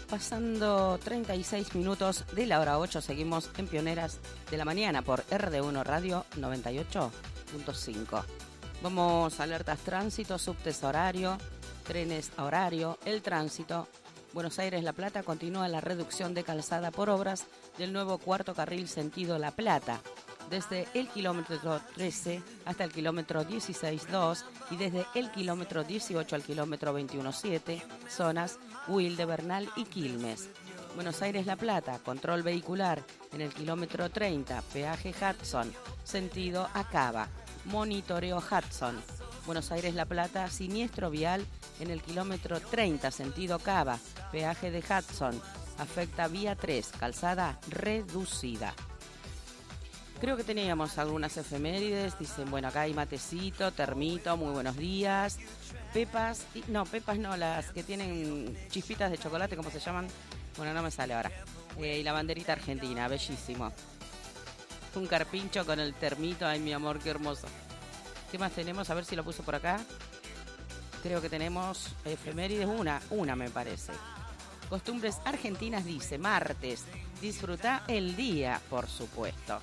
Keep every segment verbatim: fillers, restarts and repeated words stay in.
Pasando treinta y seis minutos de la hora ocho, seguimos en Pioneras de la Mañana por R D uno Radio noventa y ocho punto cinco. Vamos a alertas tránsito, subtes a horario, trenes a horario, el tránsito. Buenos Aires-La Plata continúa la reducción de calzada por obras del nuevo cuarto carril sentido La Plata, desde el kilómetro trece hasta el kilómetro dieciséis punto dos y desde el kilómetro dieciocho al kilómetro veintiuno punto siete, zonas Wilde, Bernal y Quilmes. Buenos Aires-La Plata, control vehicular en el kilómetro treinta, peaje Hudson, sentido Acaba, monitoreo Hudson. Buenos Aires-La Plata, siniestro vial en el kilómetro treinta, sentido Cava, peaje de Hudson, afecta vía tres, calzada reducida. Creo que teníamos algunas efemérides, dicen, bueno, acá hay matecito, termito, muy buenos días, pepas, y, no, pepas no, las que tienen chispitas de chocolate, ¿cómo se llaman? Bueno, no me sale ahora. Eh, y la banderita argentina, bellísimo. Un carpincho con el termito, ay mi amor, qué hermoso. ¿Qué más tenemos? A ver si lo puse por acá. Creo que tenemos efemérides, una, una me parece. Costumbres argentinas dice, martes, disfruta el día, por supuesto.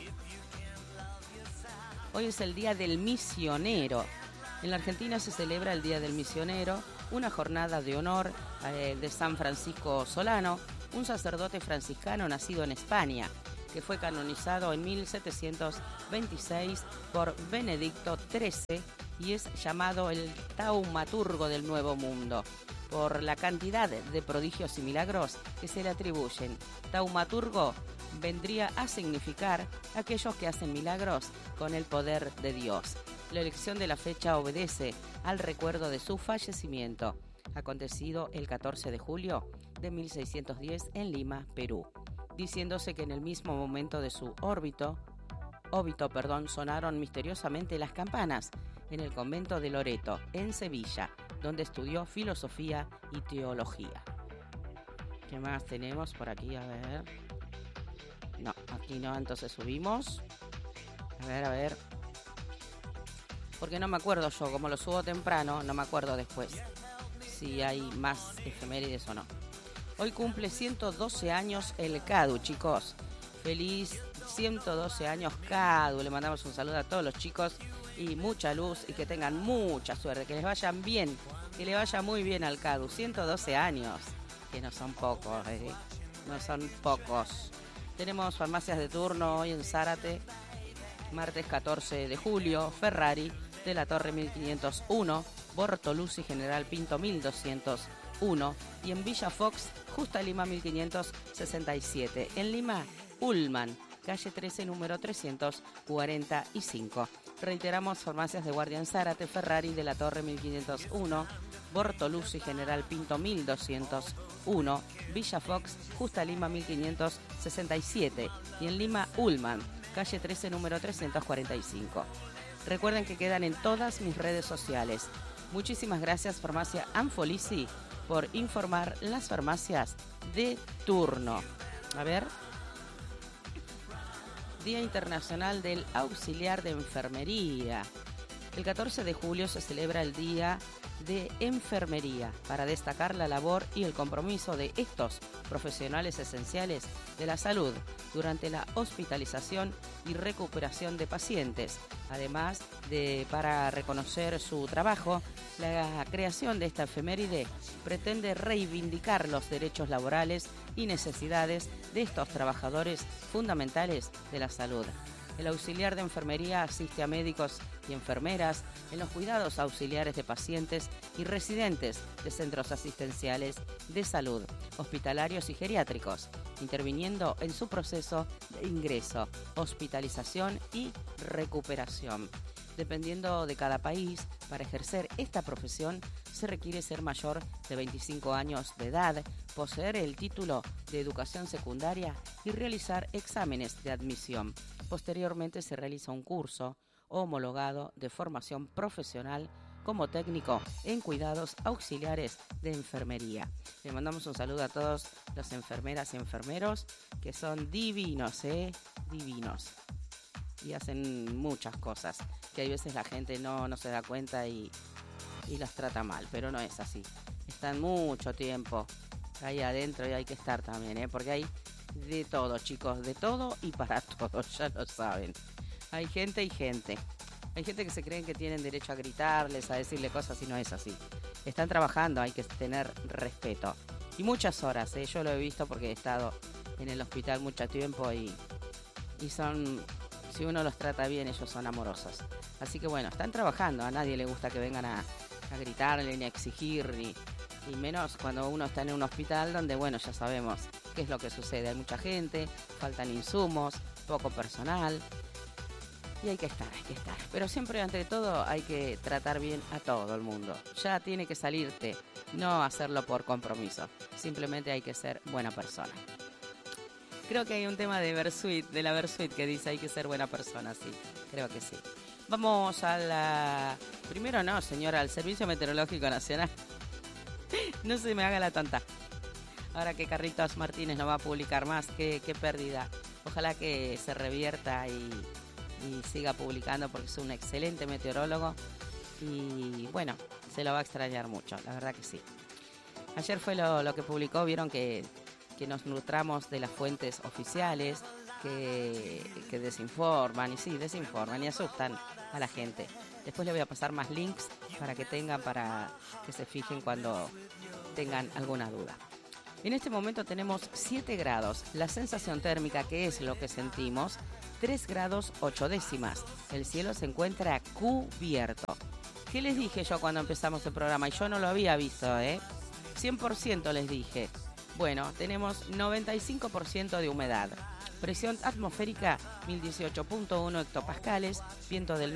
Hoy es el Día del Misionero. En la Argentina se celebra el Día del Misionero, una jornada de honor eh, de San Francisco Solano, un sacerdote franciscano nacido en España, que fue canonizado en mil setecientos veintiséis por Benedicto trece y es llamado el taumaturgo del Nuevo Mundo, por la cantidad de prodigios y milagros que se le atribuyen. Taumaturgo vendría a significar aquellos que hacen milagros con el poder de Dios. La elección de la fecha obedece al recuerdo de su fallecimiento, acontecido el catorce de julio de mil seiscientos diez en Lima, Perú, diciéndose que en el mismo momento de su órbito, óbito, perdón, sonaron misteriosamente las campanas en el convento de Loreto, en Sevilla, donde estudió filosofía y teología. ¿Qué más tenemos por aquí? A ver. No, aquí no, entonces subimos. A ver, a ver. Porque no me acuerdo yo, como lo subo temprano, no me acuerdo después si hay más efemérides o no. Hoy cumple ciento doce años el Cadu, chicos. Feliz ciento doce años Cadu. Le mandamos un saludo a todos los chicos y mucha luz y que tengan mucha suerte, que les vayan bien, que le vaya muy bien al Cadu. ciento doce años, que no son pocos, ¿eh? No son pocos. Tenemos farmacias de turno hoy en Zárate, martes catorce de julio, Ferrari de la Torre mil quinientos uno, Bortoluzzi General Pinto mil doscientos uno y en Villa Fox, Justa Lima mil quinientos sesenta y siete. En Lima, Ullman, calle trece, número trescientos cuarenta y cinco. Reiteramos, farmacias de Guardia en Zárate, Ferrari de la Torre mil quinientos uno, Bortoluzzi General Pinto mil doscientos uno, Villa Fox, Justa Lima mil quinientos sesenta y siete y en Lima, Ullman, calle trece, número trescientos cuarenta y cinco. Recuerden que quedan en todas mis redes sociales. Muchísimas gracias, Farmacia Anfolisi, por informar las farmacias de turno. A ver. Día Internacional del Auxiliar de Enfermería. El catorce de julio se celebra el Día de Enfermería para destacar la labor y el compromiso de estos profesionales esenciales de la salud durante la hospitalización y recuperación de pacientes. Además de para reconocer su trabajo, la creación de esta efeméride pretende reivindicar los derechos laborales y necesidades de estos trabajadores fundamentales de la salud. El auxiliar de enfermería asiste a médicos y enfermeras en los cuidados auxiliares de pacientes y residentes de centros asistenciales de salud, hospitalarios y geriátricos, interviniendo en su proceso de ingreso, hospitalización y recuperación. Dependiendo de cada país, para ejercer esta profesión se requiere ser mayor de veinticinco años de edad, poseer el título de educación secundaria y realizar exámenes de admisión. Posteriormente se realiza un curso homologado de formación profesional como técnico en cuidados auxiliares de enfermería. Le mandamos un saludo a todos los enfermeras y enfermeros que son divinos, ¿eh? Divinos. Y hacen muchas cosas que a veces la gente no, no se da cuenta y, y las trata mal, pero no es así. Están mucho tiempo ahí adentro y hay que estar también, ¿eh? Porque hay de todo, chicos, de todo y para todo, ya lo saben. Hay gente y gente. Hay gente que se creen que tienen derecho a gritarles, a decirle cosas y no es así. Están trabajando, hay que tener respeto. Y muchas horas, ¿eh? Yo lo he visto porque he estado en el hospital mucho tiempo y, y son, si uno los trata bien, ellos son amorosos. Así que bueno, están trabajando, a nadie le gusta que vengan a, a gritarle, ni a exigir, ni, y menos cuando uno está en un hospital donde, bueno, ya sabemos qué es lo que sucede. Hay mucha gente, faltan insumos, poco personal. Y hay que estar, hay que estar. Pero siempre, ante todo, hay que tratar bien a todo el mundo. Ya tiene que salirte, no hacerlo por compromiso. Simplemente hay que ser buena persona. Creo que hay un tema de Versuit, de la Versuit, que dice hay que ser buena persona, sí. Creo que sí. Vamos a la... Primero no, señora, al Servicio Meteorológico Nacional. No se me haga la tonta. Ahora que Carlitos Martínez no va a publicar más, qué, qué pérdida. Ojalá que se revierta y... y siga publicando porque es un excelente meteorólogo y bueno, se lo va a extrañar mucho, la verdad que sí. Ayer fue lo, lo que publicó, vieron que, que nos nutramos de las fuentes oficiales que, que desinforman y sí, desinforman y asustan a la gente. Después les voy a pasar más links para que tengan, para que se fijen cuando tengan alguna duda. En este momento tenemos siete grados, la sensación térmica, que es lo que sentimos, tres grados ocho décimas. El cielo se encuentra cubierto. ¿Qué les dije yo cuando empezamos el programa? Y yo no lo había visto, ¿eh? cien por ciento les dije. Bueno, tenemos noventa y cinco por ciento de humedad. Presión atmosférica mil dieciocho punto uno hectopascales, viento del